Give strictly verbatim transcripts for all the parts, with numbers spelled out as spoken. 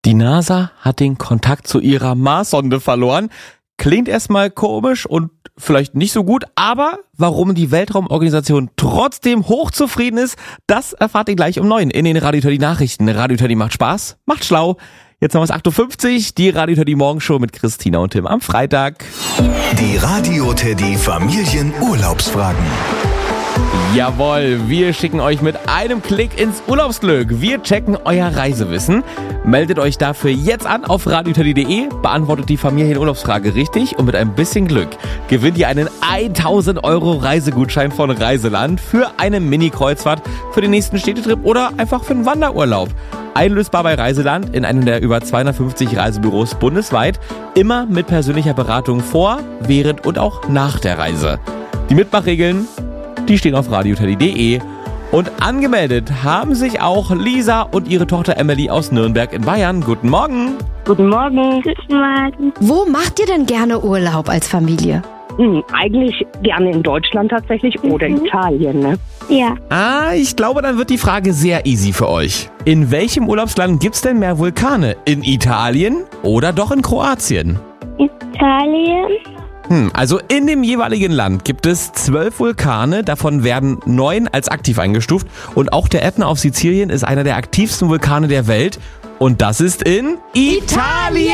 Die NASA hat den Kontakt zu ihrer Marssonde verloren. Klingt erstmal komisch und vielleicht nicht so gut, aber warum die Weltraumorganisation trotzdem hochzufrieden ist, das erfahrt ihr gleich um neun in den Radio Teddy Nachrichten. Radio Teddy macht Spaß, macht schlau. Jetzt haben wir es acht Uhr fünfzig, die Radio Teddy Morgenshow mit Christina und Tim am Freitag. Die Radio Teddy Familienurlaubsfragen. Jawohl, wir schicken euch mit einem Klick ins Urlaubsglück. Wir checken euer Reisewissen. Meldet euch dafür jetzt an auf radio teddy punkt de, beantwortet die Familienurlaubsfrage richtig und mit ein bisschen Glück gewinnt ihr einen tausend Euro Reisegutschein von Reiseland für eine Mini-Kreuzfahrt für den nächsten Städtetrip oder einfach für einen Wanderurlaub. Einlösbar bei Reiseland in einem der über zweihundertfünfzig Reisebüros bundesweit, immer mit persönlicher Beratung vor, während und auch nach der Reise. Die Mitmachregeln, die stehen auf radio teddy punkt de. Und angemeldet haben sich auch Lisa und ihre Tochter Emily aus Nürnberg in Bayern. Guten Morgen. Guten Morgen. Guten Morgen. Wo macht ihr denn gerne Urlaub als Familie? Hm, eigentlich gerne in Deutschland tatsächlich oder Mhm. Italien, ne? Ja, Ah, ich glaube, dann wird die Frage sehr easy für euch. In welchem Urlaubsland gibt's denn mehr Vulkane? In Italien oder doch in Kroatien? Italien, Hm, also in dem jeweiligen Land gibt es zwölf Vulkane, davon werden neun als aktiv eingestuft und auch der Ätna auf Sizilien ist einer der aktivsten Vulkane der Welt und das ist in Italien!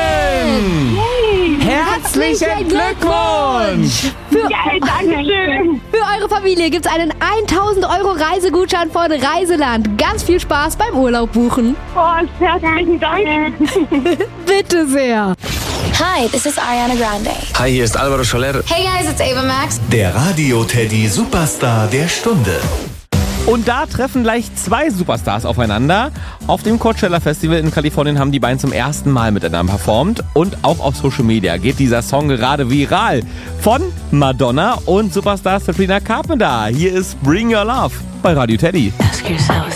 Herzlichen Glückwunsch! Für, Ja, danke schön. für eure Familie gibt's einen tausend Euro Reisegutschein von Reiseland. Ganz viel Spaß beim Urlaub buchen. Oh, herzlichen Dank. Bitte sehr. Hi, this is Ariana Grande. Hi, hier ist Alvaro Soler. Hey guys, it's Ava Max. Der Radio Teddy Superstar der Stunde. Und da treffen gleich zwei Superstars aufeinander. Auf dem Coachella Festival in Kalifornien haben die beiden zum ersten Mal miteinander performt. Und auch auf Social Media geht dieser Song gerade viral. Von Madonna und Superstar Sabrina Carpenter. Hier ist Bring Your Love bei Radio Teddy. Ask yourself.